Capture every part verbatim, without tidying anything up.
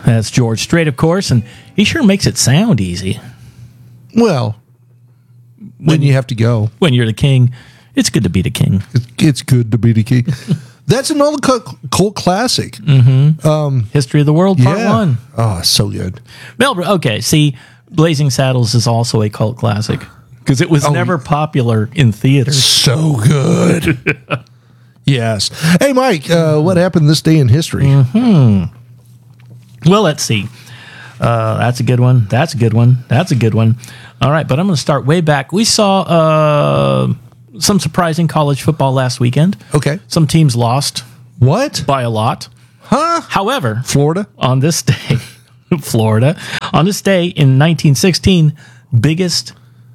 That's George Strait, of course, and he sure makes it sound easy. Well, when, when you have to go. When you're the king, it's good to be the king. It's, it's good to be the king. That's an old cult, cult classic. Mm-hmm. Um, History of the World, Part yeah. One. Oh, so good. Well, okay, see, Blazing Saddles is also a cult classic because it was oh, never popular in theaters. So good. Yes. Hey, Mike, uh, what happened this day in history? Mm-hmm. Well, let's see. Uh, that's a good one. That's a good one. That's a good one. All right, but I'm going to start way back. We saw uh, some surprising college football last weekend. Okay. Some teams lost. What? By a lot. Huh? However, Florida? On this day, Florida, on this day in nineteen sixteen, biggest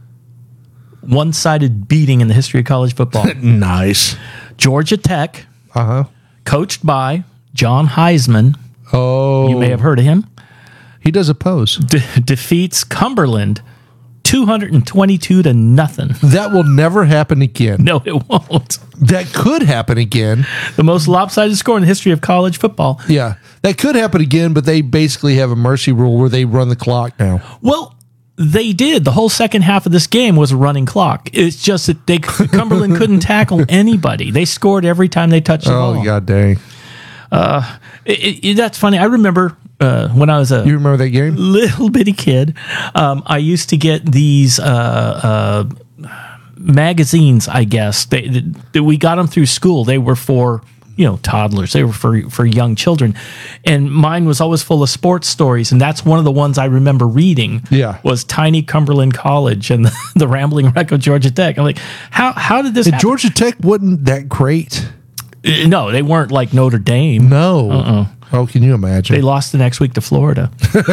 one-sided beating in the history of college football. Nice. Georgia Tech, uh-huh. coached by John Heisman. Oh. You may have heard of him. He does oppose. De- defeats Cumberland two hundred twenty-two to nothing. That will never happen again. No, it won't. That could happen again. The most lopsided score in the history of college football. Yeah. That could happen again, but they basically have a mercy rule where they run the clock now. Well, they did. The whole second half of this game was a running clock. It's just that they Cumberland couldn't tackle anybody. They scored every time they touched the oh, ball. Oh, God dang. Uh, it, it, that's funny. I remember uh, when I was a you remember that game? little bitty kid, um, I used to get these uh, uh, magazines, I guess. They, they, we got them through school. They were for, you know, toddlers. They were for, for young children. And mine was always full of sports stories. And that's one of the ones I remember reading yeah. was Tiny Cumberland College and the, the Rambling Wreck of Georgia Tech. I'm like, how, how did this and happen? Georgia Tech wasn't that great. No, they weren't like Notre Dame. No. Uh-uh. Oh, can you imagine? They lost the next week to Florida.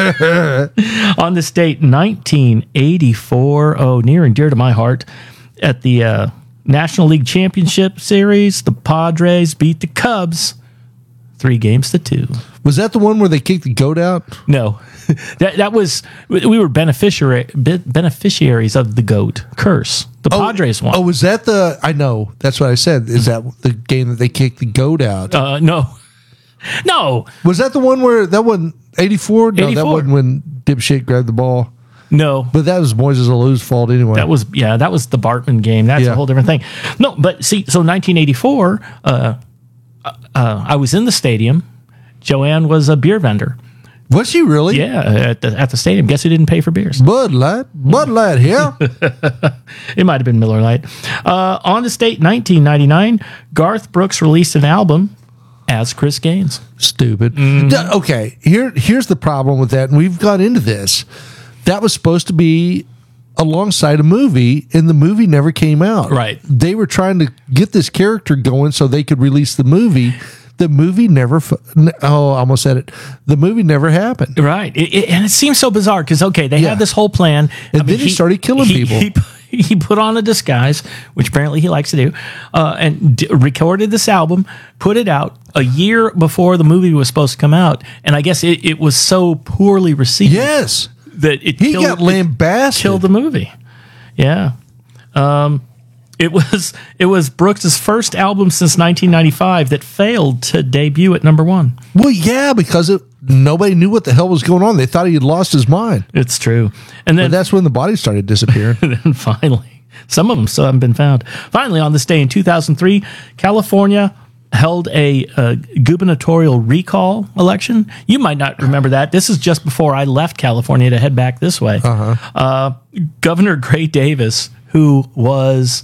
On this date, nineteen eighty-four, oh, near and dear to my heart, at the uh, National League Championship Series, the Padres beat the Cubs three games to two. Was that the one where they kicked the goat out? No. that that was, we were beneficiary beneficiaries of the goat curse. The oh, Padres won. Oh, was that the, I know, that's what I said. Is that the game that they kicked the goat out? Uh, no. No. Was that the one where, that one, eighty-four? No, eighty-four. that wasn't when dipshit grabbed the ball. No. But that was Moises Alou's fault anyway. That was, yeah, that was the Bartman game. That's yeah. a whole different thing. No, but see, so nineteen eighty-four, uh, uh, I was in the stadium. Joanne was a beer vendor. Was she really? Yeah, at the, at the stadium. Guess who didn't pay for beers? Bud Light. Bud Light here. It might have been Miller Lite. Uh, on this date, nineteen ninety-nine, Garth Brooks released an album as Chris Gaines. Stupid. Mm. Okay, here here's the problem with that, and we've got into this. That was supposed to be alongside a movie, and the movie never came out. Right. They were trying to get this character going so they could release the movie. The movie never, oh, I almost said it. The movie never happened. Right. It, it, and it seems so bizarre because, okay, they yeah. had this whole plan. And I mean, then he, he started killing he, people. He, he put on a disguise, which apparently he likes to do, uh, and d- recorded this album, put it out a year before the movie was supposed to come out. And I guess it, it was so poorly received. Yes. That it he killed, got lambasted. It killed the movie. Yeah. Um, It was it was Brooks' first album since nineteen ninety-five that failed to debut at number one. Well, yeah, because it, nobody knew what the hell was going on. They thought he had lost his mind. It's true. And then but that's when the bodies started disappearing. And then finally, some of them still haven't been found. Finally, on this day in two thousand three, California held a, a gubernatorial recall election. You might not remember that. This is just before I left California to head back this way. Uh-huh. Uh, Governor Gray Davis, who was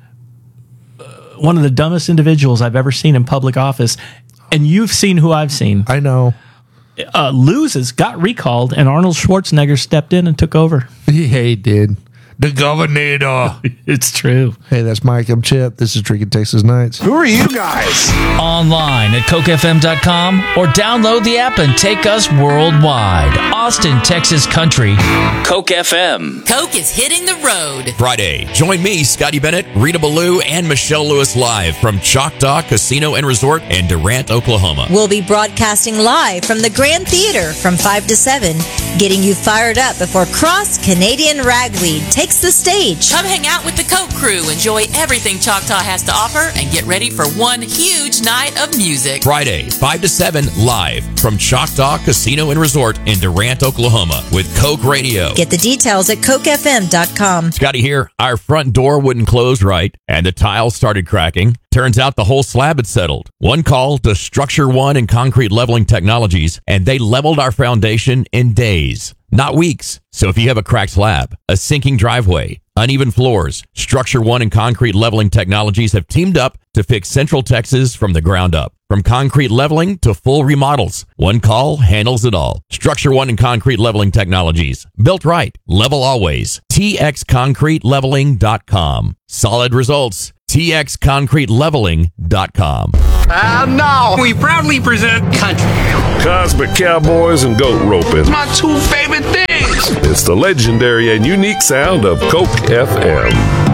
one of the dumbest individuals I've ever seen in public office, and you've seen who I've seen. I know. Uh, loses, got recalled, and Arnold Schwarzenegger stepped in and took over. Yeah, he did. The governor. It's true. Hey, that's Mike. I'm Chip. This is Drinking Texas Nights. Who are you guys? Online at coke f m dot com or download the app and take us worldwide. Austin, Texas Country. Coke F M. Coke is hitting the road. Friday, join me, Scotty Bennett, Rita Ballou, and Michelle Lewis live from Choctaw Casino and Resort in Durant, Oklahoma. We'll be broadcasting live from the Grand Theater from five to seven, getting you fired up before Cross Canadian Ragweed takes takes the stage. Come hang out with the Coke crew, enjoy everything Choctaw has to offer, and get ready for one huge night of music. Friday, five to seven, live from Choctaw Casino and Resort in Durant, Oklahoma with Coke Radio. Get the details at coke f m dot com. Scotty here. Our front door wouldn't close right, and the tiles started cracking. Turns out the whole slab had settled. One call to Structure One and Concrete Leveling Technologies, and they leveled our foundation in days, not weeks. So if you have a cracked slab, a sinking driveway, uneven floors, Structure One and Concrete Leveling Technologies have teamed up to fix Central Texas from the ground up. From concrete leveling to full remodels, one call handles it all. Structure One and Concrete Leveling Technologies. Built right. Level always. T X concrete leveling dot com. Solid results. T X concrete leveling dot com. And now we proudly present country. Cosmic cowboys and goat roping. My two favorite things. It's the legendary and unique sound of Coke F M.